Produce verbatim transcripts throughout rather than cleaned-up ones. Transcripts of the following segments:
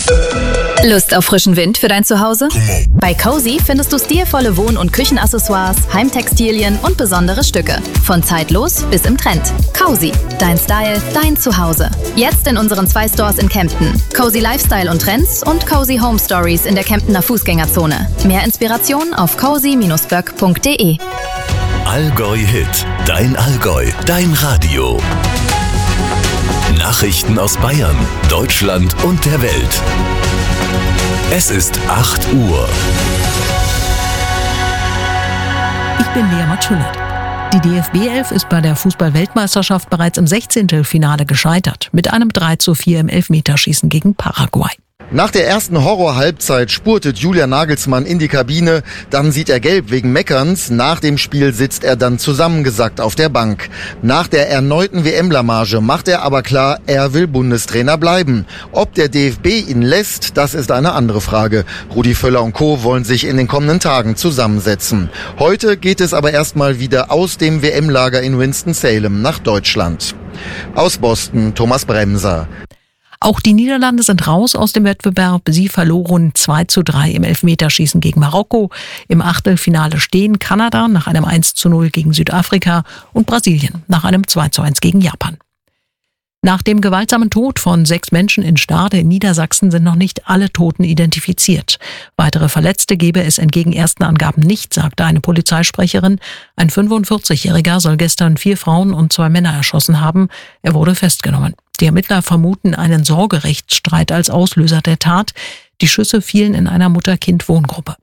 Lust auf frischen Wind für dein Zuhause? Bei Cozy findest du stilvolle Wohn- und Küchenaccessoires, Heimtextilien und besondere Stücke. Von zeitlos bis im Trend. Cozy, dein Style, dein Zuhause. Jetzt in unseren zwei Stores in Kempten. Cozy Lifestyle und Trends und Cozy Home Stories in der Kemptener Fußgängerzone. Mehr Inspiration auf cozy Bindestrich böck Punkt de. Allgäu Hit, dein Allgäu, dein Radio. Nachrichten aus Bayern, Deutschland und der Welt. Es ist acht Uhr. Ich bin Lea Matschulert. Die D F B elf ist bei der Fußball-Weltmeisterschaft bereits im Sechzehntelfinale gescheitert, mit einem drei zu vier im Elfmeterschießen gegen Paraguay. Nach der ersten Horror-Halbzeit spurtet Julian Nagelsmann in die Kabine, dann sieht er gelb wegen Meckerns, nach dem Spiel sitzt er dann zusammengesackt auf der Bank. Nach der erneuten W M-Blamage macht er aber klar, er will Bundestrainer bleiben. Ob der D F B ihn lässt, das ist eine andere Frage. Rudi Völler und Co. wollen sich in den kommenden Tagen zusammensetzen. Heute geht es aber erstmal wieder aus dem W M-Lager in Winston-Salem nach Deutschland. Aus Boston, Thomas Bremser. Auch die Niederlande sind raus aus dem Wettbewerb. Sie verloren zwei zu drei im Elfmeterschießen gegen Marokko. Im Achtelfinale stehen Kanada nach einem eins zu null gegen Südafrika und Brasilien nach einem zwei zu eins gegen Japan. Nach dem gewaltsamen Tod von sechs Menschen in Stade in Niedersachsen sind noch nicht alle Toten identifiziert. Weitere Verletzte gebe es entgegen ersten Angaben nicht, sagte eine Polizeisprecherin. Ein fünfundvierzigjähriger soll gestern vier Frauen und zwei Männer erschossen haben. Er wurde festgenommen. Die Ermittler vermuten einen Sorgerechtsstreit als Auslöser der Tat. Die Schüsse fielen in einer Mutter-Kind-Wohngruppe.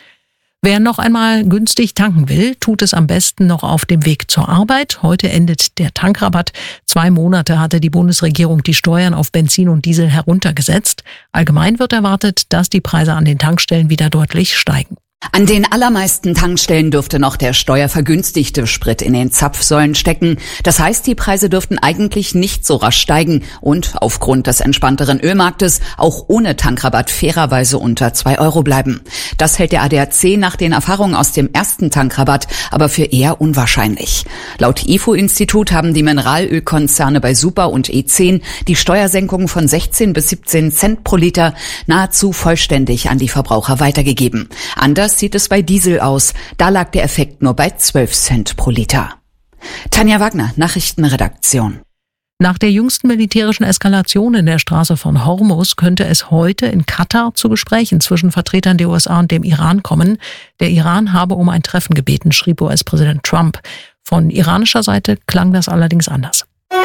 Wer noch einmal günstig tanken will, tut es am besten noch auf dem Weg zur Arbeit. Heute endet der Tankrabatt. Zwei Monate hatte die Bundesregierung die Steuern auf Benzin und Diesel heruntergesetzt. Allgemein wird erwartet, dass die Preise an den Tankstellen wieder deutlich steigen. An den allermeisten Tankstellen dürfte noch der steuervergünstigte Sprit in den Zapfsäulen stecken. Das heißt, die Preise dürften eigentlich nicht so rasch steigen und aufgrund des entspannteren Ölmarktes auch ohne Tankrabatt fairerweise unter zwei Euro bleiben. Das hält der A D A C nach den Erfahrungen aus dem ersten Tankrabatt aber für eher unwahrscheinlich. Laut I F O-Institut haben die Mineralölkonzerne bei Super und E zehn die Steuersenkung von sechzehn bis siebzehn Cent pro Liter nahezu vollständig an die Verbraucher weitergegeben. Anders sieht es bei Diesel aus. Da lag der Effekt nur bei zwölf Cent pro Liter. Tanja Wagner, Nachrichtenredaktion. Nach der jüngsten militärischen Eskalation in der Straße von Hormuz könnte es heute in Katar zu Gesprächen zwischen Vertretern der U S A und dem Iran kommen. Der Iran habe um ein Treffen gebeten, schrieb U S-Präsident Trump. Von iranischer Seite klang das allerdings anders.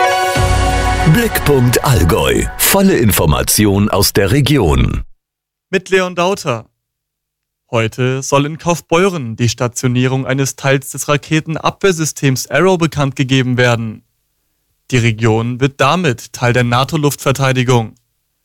Blickpunkt Allgäu. Volle Information aus der Region. Mit Leon Dauter. Heute soll in Kaufbeuren die Stationierung eines Teils des Raketenabwehrsystems Arrow bekannt gegeben werden. Die Region wird damit Teil der NATO-Luftverteidigung.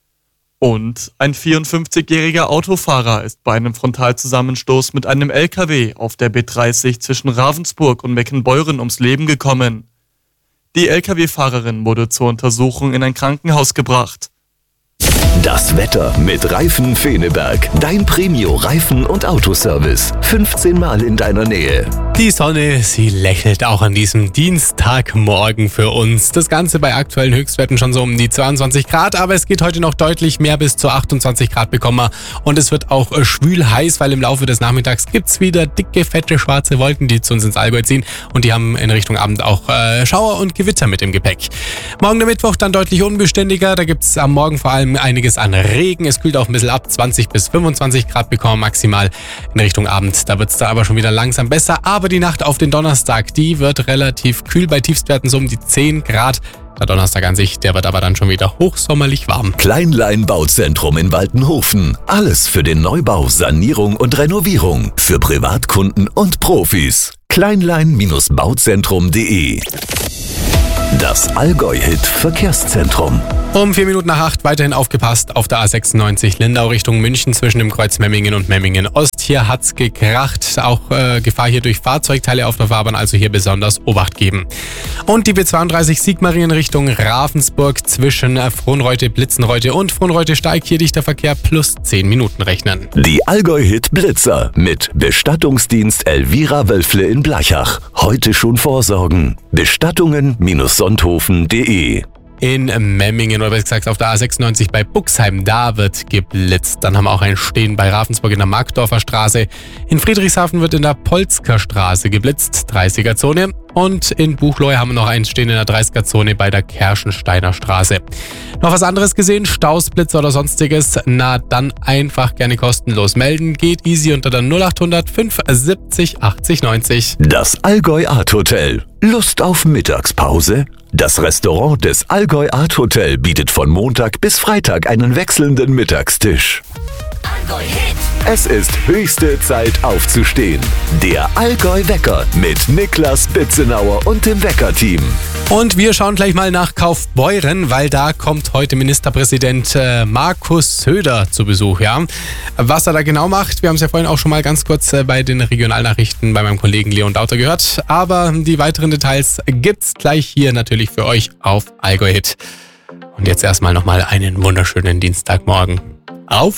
Und ein vierundfünfzigjähriger Autofahrer ist bei einem Frontalzusammenstoß mit einem L K W auf der B dreißig zwischen Ravensburg und Meckenbeuren ums Leben gekommen. Die L K W-Fahrerin wurde zur Untersuchung in ein Krankenhaus gebracht. Das Wetter mit Reifen Feneberg. Dein Premio-Reifen- und Autoservice. fünfzehn Mal in deiner Nähe. Die Sonne, sie lächelt auch an diesem Dienstagmorgen für uns. Das Ganze bei aktuellen Höchstwerten schon so um die zweiundzwanzig Grad, aber es geht heute noch deutlich mehr, bis zu achtundzwanzig Grad bekommen wir. Und es wird auch schwül heiß, weil im Laufe des Nachmittags gibt's wieder dicke, fette, schwarze Wolken, die zu uns ins Allgäu ziehen. Und die haben in Richtung Abend auch äh, Schauer und Gewitter mit im Gepäck. Morgen der Mittwoch dann deutlich unbeständiger. Da gibt's am Morgen vor allem einiges an Regen. Es kühlt auch ein bisschen ab, zwanzig bis fünfundzwanzig Grad bekommen wir maximal in Richtung Abend. Da wird's da aber schon wieder langsam besser. Aber die Nacht auf den Donnerstag, die wird relativ kühl, bei Tiefstwerten so um die zehn Grad. Der Donnerstag an sich, der wird aber dann schon wieder hochsommerlich warm. Kleinlein Bauzentrum in Waltenhofen. Alles für den Neubau, Sanierung und Renovierung. Für Privatkunden und Profis. kleinlein Bauzentrum punkt de. Das Allgäu-Hit Verkehrszentrum. Um vier Minuten nach acht weiterhin aufgepasst auf der A sechsundneunzig Lindau Richtung München zwischen dem Kreuz Memmingen und Memmingen Ost. Hier hat's gekracht. Auch äh, Gefahr hier durch Fahrzeugteile auf der Fahrbahn, also hier besonders Obacht geben. Und die B zweiunddreißig Sigmaringen Richtung Ravensburg zwischen äh, Frohnreute, Blitzenreute und Frohnreute-Steig. Hier dichter Verkehr plus zehn Minuten rechnen. Die Allgäu-Hit Blitzer mit Bestattungsdienst Elvira Wölfle in Blachach. Heute schon vorsorgen. Bestattungen Sonthofen punkt de in Memmingen oder besser gesagt auf der A sechsundneunzig bei Buxheim. Da wird geblitzt. Dann haben wir auch ein Stehen bei Ravensburg in der Markdorfer Straße. In Friedrichshafen wird in der Polsker Straße geblitzt, dreißiger-Zone. Und in Buchloe haben wir noch ein Stehen in der dreißiger-Zone bei der Kerschensteiner Straße. Noch was anderes gesehen? Stausblitzer oder sonstiges? Na, dann einfach gerne kostenlos melden. Geht easy unter der null acht hundert fünf siebzig achtzig neunzig. Das Allgäu Art Hotel. Lust auf Mittagspause? Das Restaurant des Allgäu Art Hotel bietet von Montag bis Freitag einen wechselnden Mittagstisch. Es ist höchste Zeit aufzustehen. Der Allgäu Wecker mit Niklas Bitzenauer und dem Wecker-Team. Und wir schauen gleich mal nach Kaufbeuren, weil da kommt heute Ministerpräsident äh, Markus Söder zu Besuch. Ja? Was er da genau macht, wir haben es ja vorhin auch schon mal ganz kurz äh, bei den Regionalnachrichten bei meinem Kollegen Leon Dauter gehört. Aber die weiteren Details gibt's gleich hier natürlich für euch auf Allgäu Hit. Und jetzt erstmal nochmal einen wunderschönen Dienstagmorgen. Auf